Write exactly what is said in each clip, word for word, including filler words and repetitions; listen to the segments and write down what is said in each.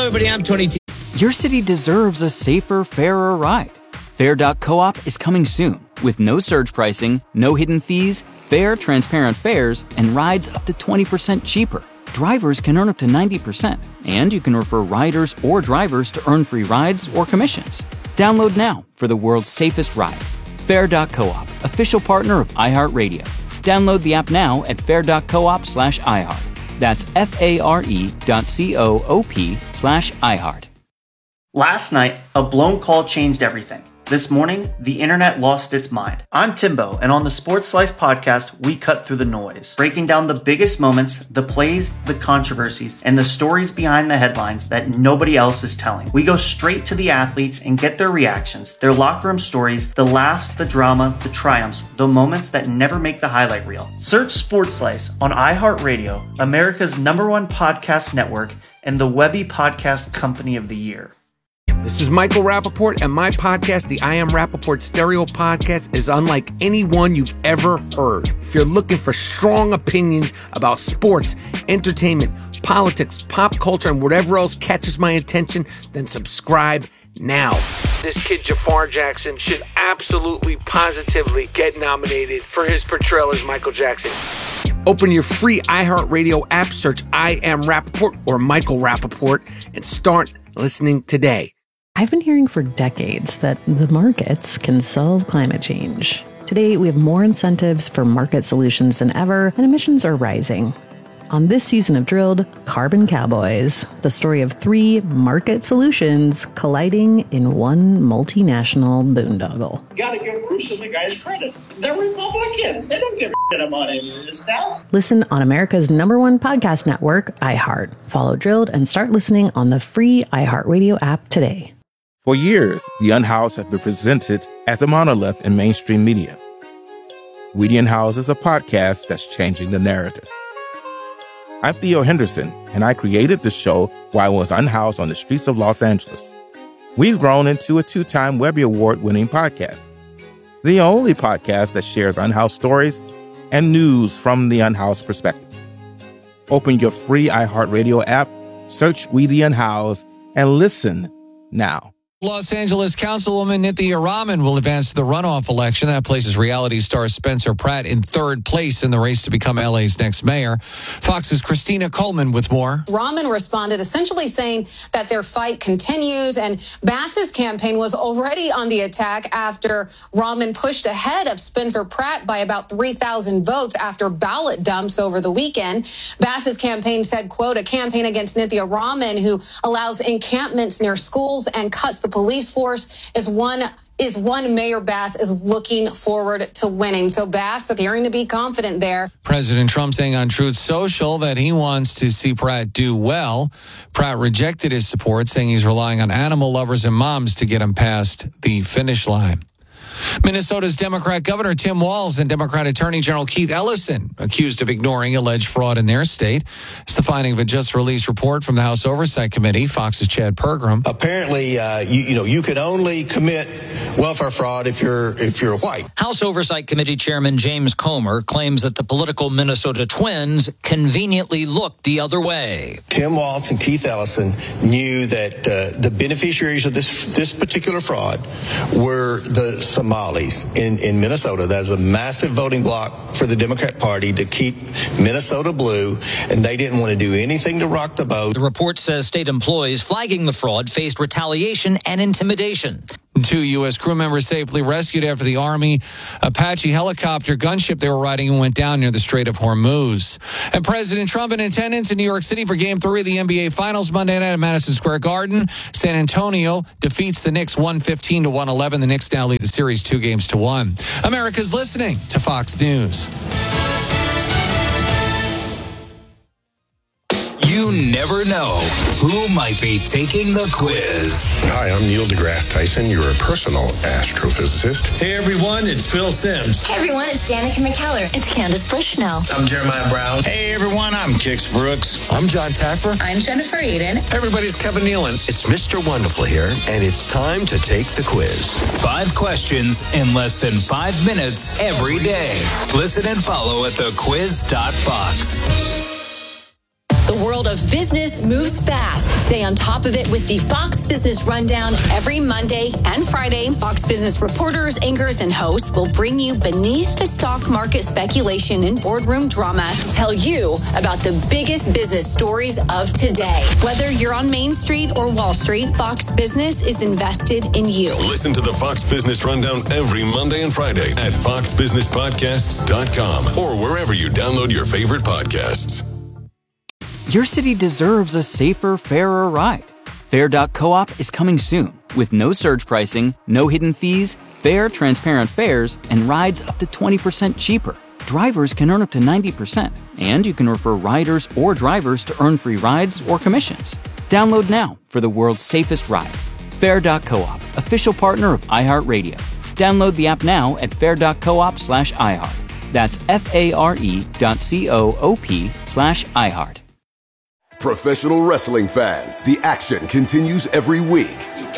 everybody. I'm Tony T. Your city deserves a safer, fairer ride. Fair dot coop is coming soon with no surge pricing, no hidden fees, fair, transparent fares, and rides up to twenty percent cheaper. Drivers can earn up to ninety percent, and you can refer riders or drivers to earn free rides or commissions. Download now for the world's safest ride. Fair dot coop, official partner of iHeartRadio. Download the app now at fair dot coop slash iHeart. That's F-A-R-E dot C-O-O-P slash iHeart. Last night, a blown call changed everything. This morning, the internet lost its mind. I'm Timbo, and on the Sports Slice podcast, we cut through the noise, breaking down the biggest moments, the plays, the controversies, and the stories behind the headlines that nobody else is telling. We go straight to the athletes and get their reactions, their locker room stories, the laughs, the drama, the triumphs, the moments that never make the highlight reel. Search Sports Slice on iHeartRadio, America's number one podcast network, and the Webby Podcast Company of the Year. This is Michael Rappaport, and my podcast, the I Am Rappaport Stereo Podcast, is unlike any one you've ever heard. If you're looking for strong opinions about sports, entertainment, politics, pop culture, and whatever else catches my attention, then subscribe now. This kid, Jafar Jackson, should absolutely, positively get nominated for his portrayal as Michael Jackson. Open your free iHeartRadio app, search I Am Rappaport or Michael Rappaport, and start listening today. I've been hearing for decades that the markets can solve climate change. Today, we have more incentives for market solutions than ever, and emissions are rising. On this season of Drilled, Carbon Cowboys, the story of three market solutions colliding in one multinational boondoggle. You gotta give Bruce and the guys credit. They're Republicans. They don't give a shit about any of this now. Listen on America's number one podcast network, iHeart. Follow Drilled and start listening on the free iHeartRadio app today. For years, the Unhoused have been presented as a monolith in mainstream media. We the Unhoused is a podcast that's changing the narrative. I'm Theo Henderson, and I created the show while I was unhoused on the streets of Los Angeles. We've grown into a two-time Webby Award-winning podcast, the only podcast that shares unhoused stories and news from the unhoused perspective. Open your free iHeartRadio app, search We the Unhoused, and listen now. Los Angeles Councilwoman Nithya Raman will advance to the runoff election. That places reality star Spencer Pratt in third place in the race to become L A's next mayor. Fox's Christina Coleman with more. Raman responded essentially saying that their fight continues, and Bass's campaign was already on the attack after Raman pushed ahead of Spencer Pratt by about three thousand votes after ballot dumps over the weekend. Bass's campaign said, quote, a campaign against Nithya Raman, who allows encampments near schools and cuts the police force, is one is one Mayor Bass is looking forward to winning. So Bass appearing to be confident there. President Trump saying on Truth Social that he wants to see Pratt do well. Pratt rejected his support, saying he's relying on animal lovers and moms to get him past the finish line. Minnesota's Democrat Governor Tim Walz and Democrat Attorney General Keith Ellison accused of ignoring alleged fraud in their state. It's the finding of a just-released report from the House Oversight Committee. Fox's Chad Pergram. Apparently, uh, you, you know, you could only commit welfare fraud if you're if you're white. House Oversight Committee Chairman James Comer claims that the political Minnesota Twins conveniently looked the other way. Tim Walz and Keith Ellison knew that uh, the beneficiaries of this this particular fraud were the Somalis in, in Minnesota. That's a massive voting bloc for the Democrat Party to keep Minnesota blue, and they didn't want to do anything to rock the boat. The report says state employees flagging the fraud faced retaliation and intimidation. Two U S crew members safely rescued after the Army Apache helicopter gunship they were riding went down near the Strait of Hormuz. And President Trump in attendance in New York City for Game three of the N B A Finals Monday night at Madison Square Garden. San Antonio defeats the Knicks one fifteen to one eleven. The Knicks now lead the series two games to one. America's listening to Fox News. You never know who might be taking the quiz. Hi, I'm Neil deGrasse Tyson, your personal astrophysicist. Hey everyone, it's Phil Simms. Hey everyone, it's Danica McKellar. It's Candace Bushnell. I'm Jeremiah Brown. Hey everyone, I'm Kix Brooks. I'm John Taffer. I'm Jennifer Aiden. Everybody's Kevin Nealon. It's Mister Wonderful here, and it's time to take the quiz. Five questions in less than five minutes every day. Listen and follow at the quiz dot fox. The world of business moves fast. Stay on top of it with the Fox Business Rundown every Monday and Friday. Fox Business reporters, anchors, and hosts will bring you beneath the stock market speculation and boardroom drama to tell you about the biggest business stories of today. Whether you're on Main Street or Wall Street, Fox Business is invested in you. Listen to the Fox Business Rundown every Monday and Friday at fox business podcasts dot com or wherever you download your favorite podcasts. Your city deserves a safer, fairer ride. Fair dot coop is coming soon with no surge pricing, no hidden fees, fair, transparent fares, and rides up to twenty percent cheaper. Drivers can earn up to ninety percent, and you can refer riders or drivers to earn free rides or commissions. Download now for the world's safest ride. Fair dot coop, official partner of iHeartRadio. Download the app now at fair dot coop slash iHeart. That's F-A-R-E dot C-O-O-P slash iHeart. Professional wrestling fans, the action continues every week.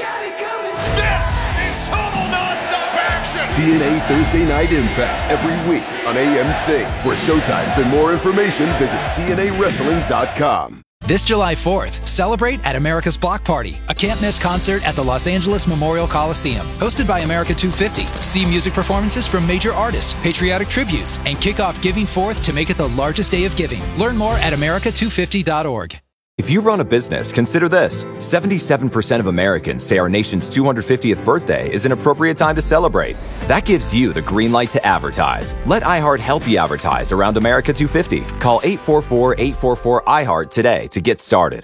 This is total nonstop action! T N A Thursday Night Impact every week on A M C. For showtimes and more information, visit T N A wrestling dot com. This July fourth, celebrate at America's Block Party, a can't-miss concert at the Los Angeles Memorial Coliseum. Hosted by America two fifty. See music performances from major artists, patriotic tributes, and kick off Giving Forth to make it the largest day of giving. Learn more at america two fifty dot org. If you run a business, consider this. seventy-seven percent of Americans say our nation's two hundred fiftieth birthday is an appropriate time to celebrate. That gives you the green light to advertise. Let iHeart help you advertise around America two fifty. Call eight four four, eight four four, I heart today to get started.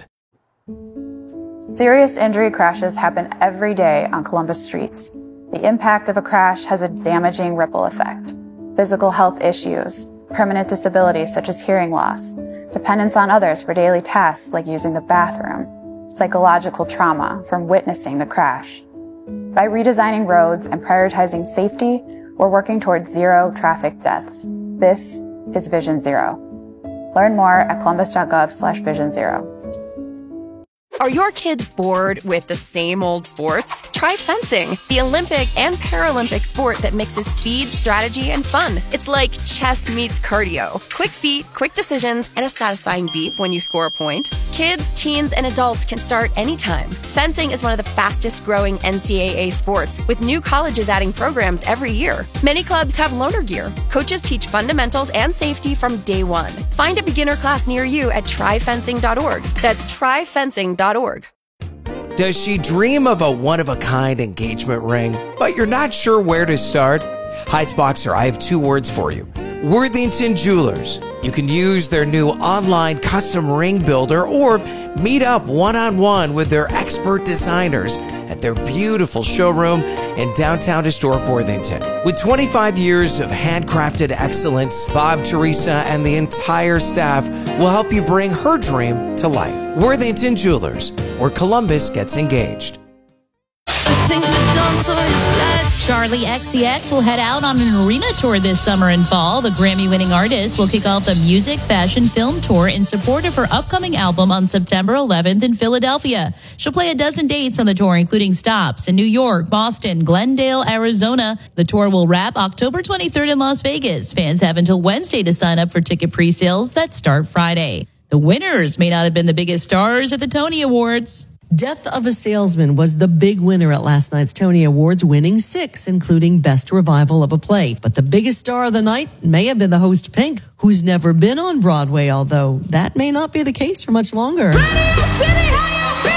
Serious injury crashes happen every day on Columbus streets. The impact of a crash has a damaging ripple effect. Physical health issues, permanent disabilities such as hearing loss, dependence on others for daily tasks like using the bathroom, psychological trauma from witnessing the crash. By redesigning roads and prioritizing safety, we're working towards zero traffic deaths. This is Vision Zero. Learn more at columbus.gov slash vision zero. Are your kids bored with the same old sports? Try fencing, the Olympic and Paralympic sport that mixes speed, strategy, and fun. It's like chess meets cardio. Quick feet, quick decisions, and a satisfying beep when you score a point. Kids, teens, and adults can start anytime. Fencing is one of the fastest growing N C double A sports, with new colleges adding programs every year. Many clubs have loaner gear. Coaches teach fundamentals and safety from day one. Find a beginner class near you at try fencing dot org. That's try fencing dot org. Does she dream of a one-of-a-kind engagement ring, but you're not sure where to start? Heights Boxer, I have two words for you. Worthington Jewelers. You can use their new online custom ring builder or meet up one-on-one with their expert designers at their beautiful showroom in downtown historic Worthington. With twenty-five years of handcrafted excellence, Bob, Teresa, and the entire staff will help you bring her dream to life. Worthington Jewelers, where Columbus gets engaged. Charlie X C X will head out on an arena tour this summer and fall. The Grammy-winning artist will kick off the music, fashion, film tour in support of her upcoming album on September eleventh in Philadelphia. She'll play a dozen dates on the tour, including stops in New York, Boston, Glendale, Arizona. The tour will wrap October twenty-third in Las Vegas. Fans have until Wednesday to sign up for ticket pre-sales that start Friday. The winners may not have been the biggest stars at the Tony Awards. Death of a Salesman was the big winner at last night's Tony Awards, winning six, including Best Revival of a Play. But the biggest star of the night may have been the host Pink, who's never been on Broadway, although that may not be the case for much longer. Radio City, how you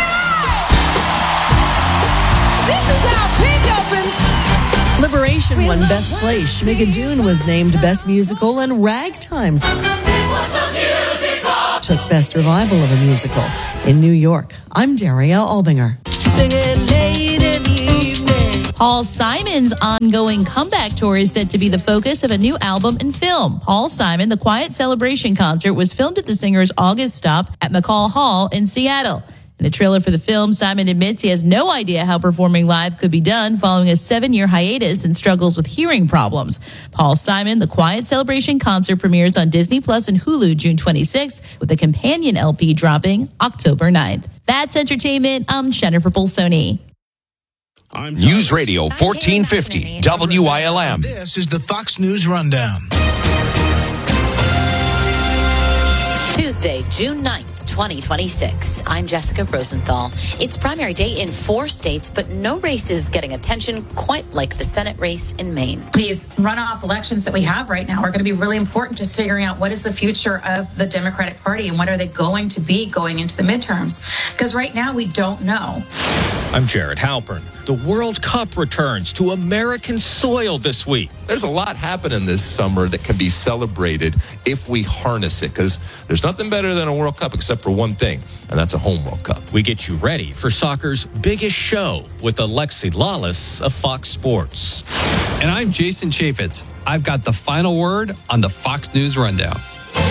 feeling? This is how Pink opens. Liberation we won Best Place. Schmigadoon was named Best Musical, and Ragtime It was a musical. took Best Revival of a Musical in New York. I'm Daria Albinger. Singing late in the evening. Paul Simon's ongoing comeback tour is set to be the focus of a new album and film. Paul Simon, the Quiet Celebration concert, was filmed at the singer's August stop at McCall Hall in Seattle. In the trailer for the film, Simon admits he has no idea how performing live could be done following a seven-year hiatus and struggles with hearing problems. Paul Simon, the Quiet Celebration concert, premieres on Disney Plus and Hulu June twenty-sixth, with a companion L P dropping October ninth. That's entertainment. I'm Jennifer Bolsoni. News Radio fourteen fifty, W I L M. This is the Fox News Rundown. Tuesday, June ninth. twenty twenty-six. I'm Jessica Rosenthal. It's primary day in four states, but no race is getting attention quite like the Senate race in Maine. These runoff elections that we have right now are going to be really important to figuring out what is the future of the Democratic Party and what are they going to be going into the midterms. Because right now we don't know. I'm Jared Halpern. The World Cup returns to American soil this week. There's a lot happening this summer that can be celebrated if we harness it, because there's nothing better than a World Cup except for one thing, and that's a home World Cup. We get you ready for soccer's biggest show with Alexi Lawless of Fox Sports. And I'm Jason Chaffetz. I've got the final word on the Fox News Rundown.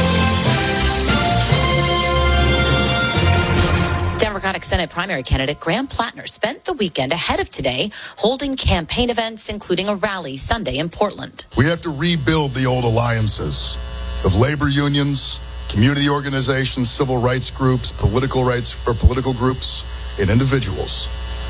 Democratic Senate primary candidate Graham Plattner spent the weekend ahead of today holding campaign events, including a rally Sunday in Portland. We have to rebuild the old alliances of labor unions, community organizations, civil rights groups, political rights or political groups, and individuals.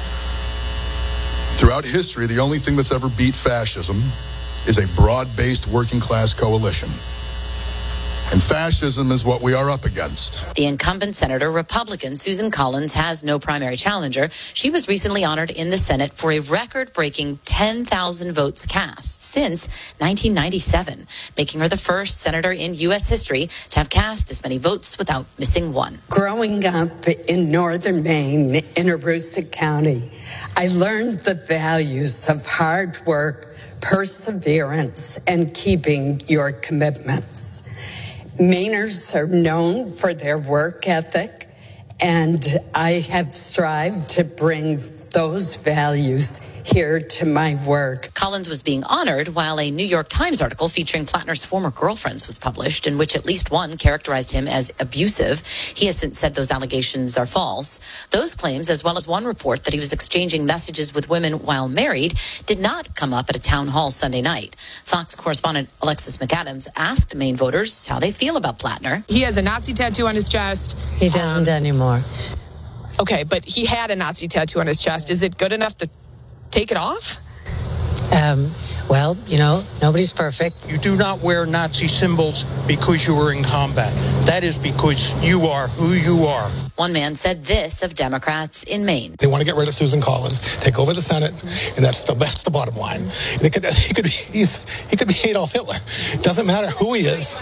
Throughout history, the only thing that's ever beat fascism is a broad-based working class coalition. And fascism is what we are up against. The incumbent Senator, Republican Susan Collins, has no primary challenger. She was recently honored in the Senate for a record-breaking ten thousand votes cast since nineteen ninety-seven, making her the first senator in U S history to have cast this many votes without missing one. Growing up in northern Maine, in Aroostook County, I learned the values of hard work, perseverance, and keeping your commitments. Mainers are known for their work ethic, and I have strived to bring those values here to my work. Collins was being honored while a New York Times article featuring Plattner's former girlfriends was published, in which at least one characterized him as abusive. He has since said those allegations are false. Those claims, as well as one report that he was exchanging messages with women while married, did not come up at a town hall Sunday night. Fox correspondent Alexis McAdams asked Maine voters how they feel about Plattner. He has a Nazi tattoo on his chest. He doesn't um, anymore. Okay, but he had a Nazi tattoo on his chest. Is it good enough to take it off? Um, well, you know, nobody's perfect. You do not wear Nazi symbols because you were in combat. That is because you are who you are. One man said this of Democrats in Maine. They want to get rid of Susan Collins, take over the Senate, and that's the that's the bottom line. They could, he could be he's, he could be Adolf Hitler. It doesn't matter who he is.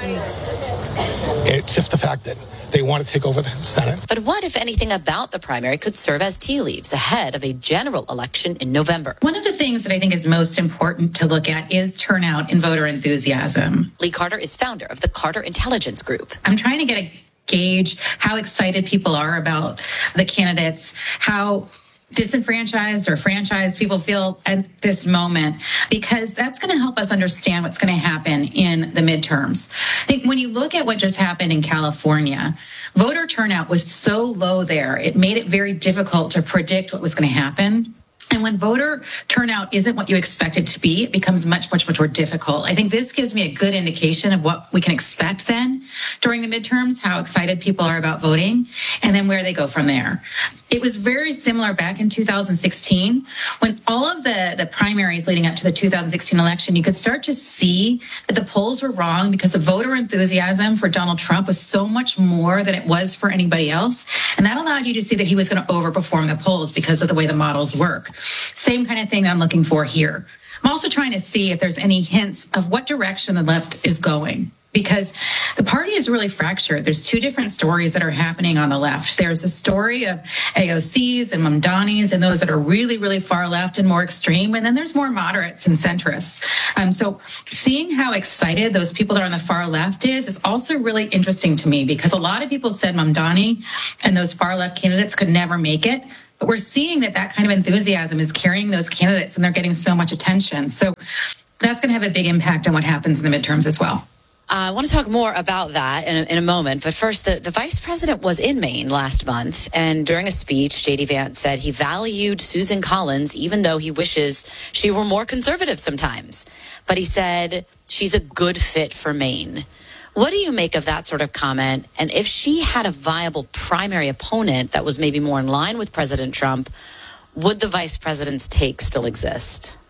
It's just the fact that they want to take over the Senate. But what, if anything, about the primary could serve as tea leaves ahead of a general election in November? One of the things that I think is most important to look at is turnout and voter enthusiasm. Lee Carter is founder of the Carter Intelligence Group. I'm trying to get a gauge how excited people are about the candidates, how disenfranchised or franchised people feel at this moment, because that's going to help us understand what's going to happen in the midterms. I think when you look at what just happened in California, voter turnout was so low there, it made it very difficult to predict what was going to happen. And when voter turnout isn't what you expect it to be, it becomes much, much, much more difficult. I think this gives me a good indication of what we can expect then during the midterms, how excited people are about voting, and then where they go from there. It was very similar back in two thousand sixteen, when all of the, the primaries leading up to the two thousand sixteen election, you could start to see that the polls were wrong because the voter enthusiasm for Donald Trump was so much more than it was for anybody else. And that allowed you to see that he was going to overperform the polls because of the way the models work. Same kind of thing that I'm looking for here. I'm also trying to see if there's any hints of what direction the left is going, because the party is really fractured. There's two different stories that are happening on the left. There's a story of A O Cs and Mamdanis and those that are really, really far left and more extreme. And then there's more moderates and centrists. Um, so seeing how excited those people that are on the far left is, is also really interesting to me, because a lot of people said Mamdani and those far left candidates could never make it. But we're seeing that that kind of enthusiasm is carrying those candidates and they're getting so much attention. So that's going to have a big impact on what happens in the midterms as well. Uh, I want to talk more about that in a, in a moment. But first, the, the vice president was in Maine last month. And during a speech, J D. Vance said he valued Susan Collins, even though he wishes she were more conservative sometimes. But he said she's a good fit for Maine. What do you make of that sort of comment? And if she had a viable primary opponent that was maybe more in line with President Trump, would the vice president's take still exist?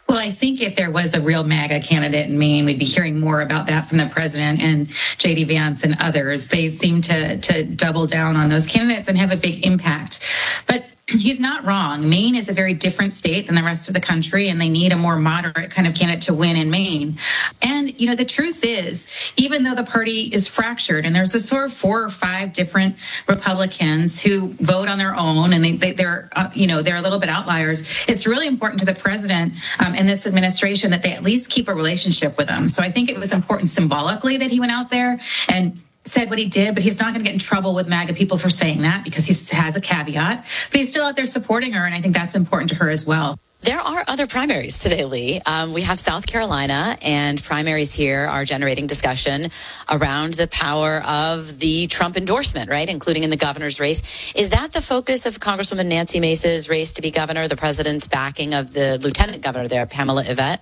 Well, I think if there was a real MAGA candidate in Maine, we'd be hearing more about that from the president and J D Vance and others. They seem to, to double down on those candidates and have a big impact. But he's not wrong. Maine is a very different state than the rest of the country, and they need a more moderate kind of candidate to win in Maine. And, you know, the truth is, even though the party is fractured, and there's a sort of four or five different Republicans who vote on their own, and they, they, they're, uh, you know, they're a little bit outliers, it's really important to the president um, and this administration that they at least keep a relationship with them. So I think it was important symbolically that he went out there and said what he did, but he's not going to get in trouble with MAGA people for saying that because he has a caveat. But he's still out there supporting her, and I think that's important to her as well. There are other primaries today, Lee. Um, we have South Carolina, and primaries here are generating discussion around the power of the Trump endorsement, right, including in the governor's race. Is that the focus of Congresswoman Nancy Mace's race to be governor, the president's backing of the lieutenant governor there, Pamela Yvette?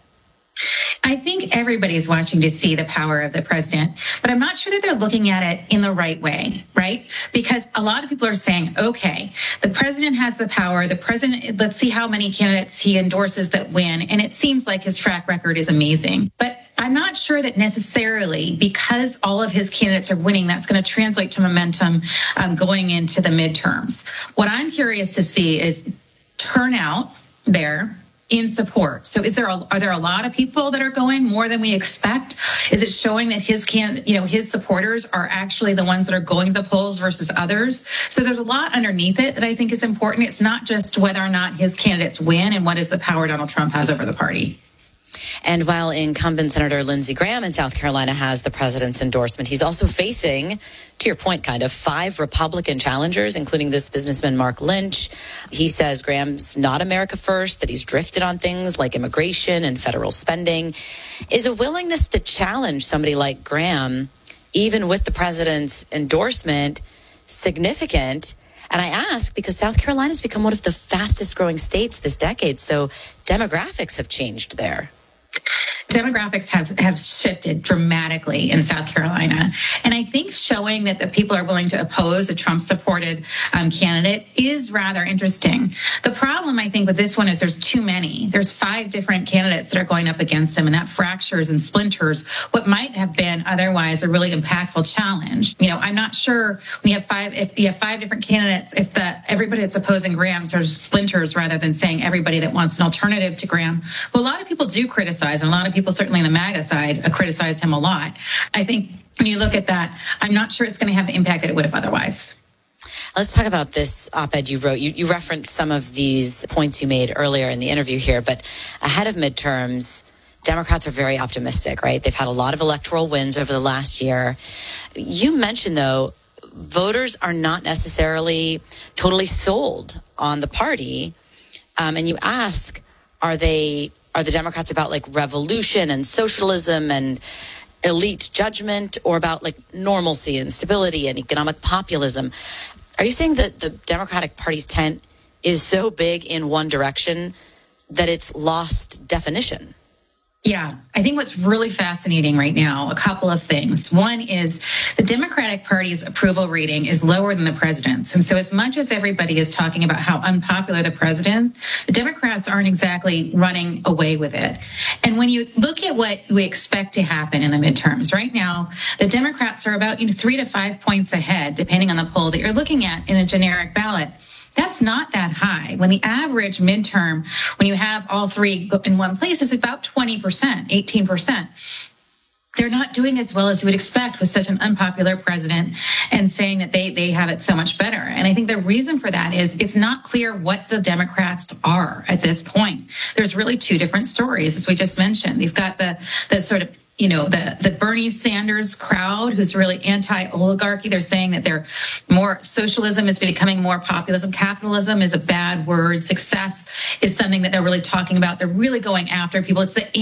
I think everybody's watching to see the power of the president, but I'm not sure that they're looking at it in the right way, right? Because a lot of people are saying, okay, the president has the power. The president, let's see how many candidates he endorses that win. And it seems like his track record is amazing. But I'm not sure that necessarily because all of his candidates are winning, that's going to translate to momentum um, going into the midterms. What I'm curious to see is turnout there in support. So is there a, are there a lot of people that are going more than we expect? Is it showing that his can, you know, his supporters are actually the ones that are going to the polls versus others? So there's a lot underneath it that I think is important. It's not just whether or not his candidates win and what is the power Donald Trump has over the party. And while incumbent Senator Lindsey Graham in South Carolina has the president's endorsement, he's also facing, to your point, kind of five Republican challengers, including this businessman, Mark Lynch. He says Graham's not America first, that he's drifted on things like immigration and federal spending. Is a willingness to challenge somebody like Graham, even with the president's endorsement, significant? And I ask because South Carolina's become one of the fastest growing states this decade, so demographics have changed there. Demographics have, have shifted dramatically in South Carolina. And I think showing that the people are willing to oppose a Trump-supported um, candidate is rather interesting. The problem, I think, with this one is there's too many. There's five different candidates that are going up against him, and that fractures and splinters what might have been otherwise a really impactful challenge. You know, I'm not sure when you have five, if you have five different candidates, if the everybody that's opposing Graham sort of splinters rather than saying everybody that wants an alternative to Graham. Well, a lot of people do criticize, and a lot of people, certainly on the MAGA side, uh, criticize him a lot. I think when you look at that, I'm not sure it's going to have the impact that it would have otherwise. Let's talk about this op-ed you wrote. You, you referenced some of these points you made earlier in the interview here, but ahead of midterms, Democrats are very optimistic, right? They've had a lot of electoral wins over the last year. You mentioned, though, voters are not necessarily totally sold on the party. Um, and you ask, are they... Are the Democrats about like revolution and socialism and elite judgment, or about like normalcy and stability and economic populism? Are you saying that the Democratic Party's tent is so big in one direction that it's lost definition? Yeah, I think what's really fascinating right now, a couple of things. One is the Democratic Party's approval rating is lower than the president's. And so as much as everybody is talking about how unpopular the president, the Democrats aren't exactly running away with it. And when you look at what we expect to happen in the midterms, right now, the Democrats are about, you know, three to five points ahead, depending on the poll that you're looking at in a generic ballot. That's not that high. When the average midterm, when you have all three in one place, is about twenty percent, eighteen percent. They're not doing as well as you would expect with such an unpopular president and saying that they, they have it so much better. And I think the reason for that is it's not clear what the Democrats are at this point. There's really two different stories, as we just mentioned. You've got the, the sort of you know, the, the Bernie Sanders crowd who's really anti-oligarchy. They're saying that they're more socialism is becoming more populism. Capitalism is a bad word. Success is something that they're really talking about. They're really going after people. It's the